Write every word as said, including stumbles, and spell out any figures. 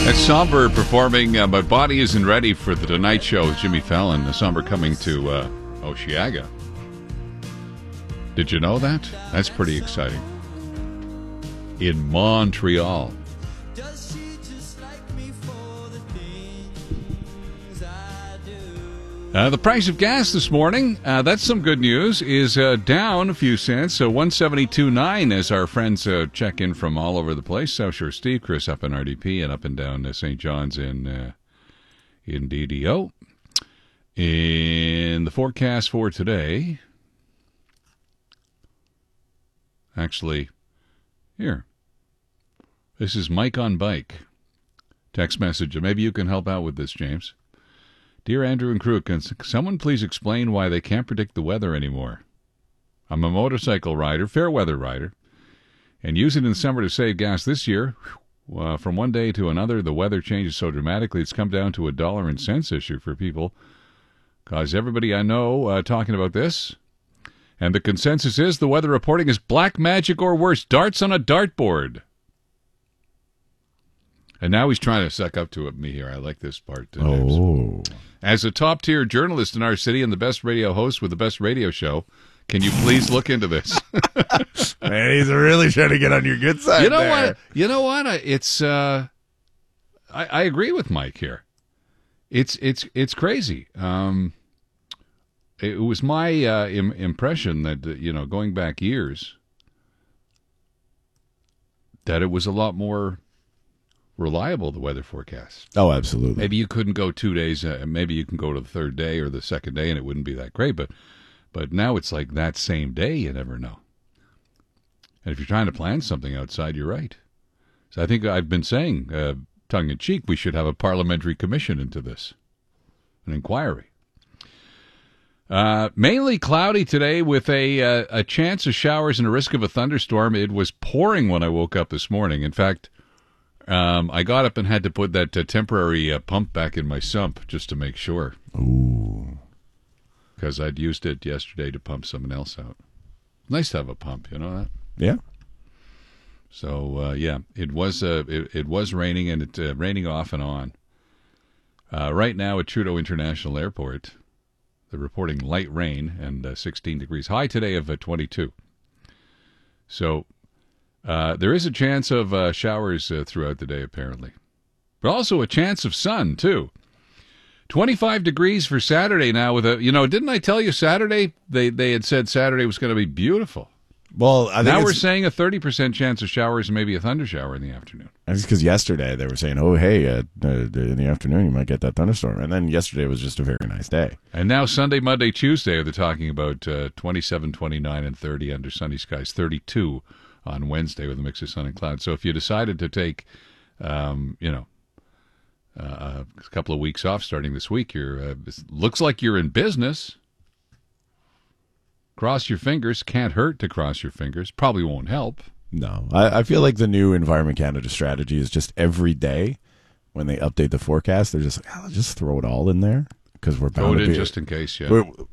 That's Somber performing uh, My Body Isn't Ready for the Tonight Show with Jimmy Fallon. The Somber coming to uh, Osheaga. Did you know that? That's pretty exciting. In Montreal. Uh, the price of gas this morning, uh, that's some good news, is uh, down a few cents. So one seventy-two point nine as our friends uh, check in from all over the place. South Shore Steve, Chris up in R D P and up and down uh, Saint John's in, uh, in D D O. In the forecast for today, actually, here, this is Mike on Bike. Text message. Maybe you can help out with this, James. Dear Andrew and crew, can someone please explain why they can't predict the weather anymore? I'm a motorcycle rider, fair weather rider, and use it in summer to save gas. This year, uh, from one day to another, the weather changes so dramatically it's come down to a dollar and cents issue for people. Because everybody I know uh, talking about this, and the consensus is the weather reporting is black magic or worse, darts on a dartboard. And now he's trying to suck up to it, me here. I like this part. Uh, oh. As a top-tier journalist in our city and the best radio host with the best radio show, can you please look into this? Man, he's really trying to get on your good side. You know there. what? You know what? It's. Uh, I, I agree with Mike here. It's it's it's crazy. Um, it was my uh, im- impression that uh, you know, going back years, that it was a lot more reliable, the weather forecast. Oh, absolutely. Maybe you couldn't go two days. Uh, maybe you can go to the third day or the second day, and it wouldn't be that great. But, but now it's like that same day. You never know. And if you're trying to plan something outside, you're right. So I think I've been saying, uh, tongue in cheek, we should have a parliamentary commission into this, an inquiry. Uh, mainly cloudy today with a uh, a chance of showers and a risk of a thunderstorm. It was pouring when I woke up this morning. In fact. Um, I got up and had to put that uh, temporary uh, pump back in my sump just to make sure. Ooh. Because I'd used it yesterday to pump someone else out. Nice to have a pump, you know that? Yeah. So, uh, yeah, it was uh, it, it was raining, and it's uh, raining off and on. Uh, right now at Trudeau International Airport, they're reporting light rain and uh, sixteen degrees. High today of uh, twenty-two. So... Uh, there is a chance of uh, showers uh, throughout the day, apparently. But also a chance of sun, too. twenty-five degrees for Saturday now. With a, you know, didn't I tell you Saturday? They they had said Saturday was going to be beautiful. Well, I think now it's, we're saying a thirty percent chance of showers and maybe a thunder shower in the afternoon. That's because yesterday they were saying, oh, hey, uh, uh, in the afternoon you might get that thunderstorm. And then yesterday was just a very nice day. And now Sunday, Monday, Tuesday, they're talking about uh, twenty-seven, twenty-nine, and thirty under sunny skies, thirty-two on Wednesday with a mix of sun and clouds. So if you decided to take, um, you know, uh, a couple of weeks off starting this week, you're uh, it looks like you're in business. Cross your fingers. Can't hurt to cross your fingers. Probably won't help. No. I, I feel like the new Environment Canada strategy is just every day when they update the forecast, they're just like, oh, just throw it all in there because we're bound Throw it to in be, just in case, yeah. We're,